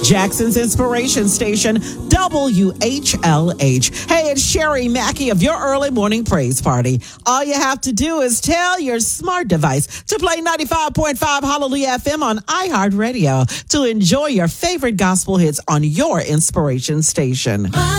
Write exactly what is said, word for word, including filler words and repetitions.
Jackson's Inspiration Station, W H L H. Hey, it's Sherry Mackey of your early morning praise party. All you have to do is tell your smart device to play ninety-five point five Hallelujah F M on iHeartRadio to enjoy your favorite gospel hits on your inspiration station.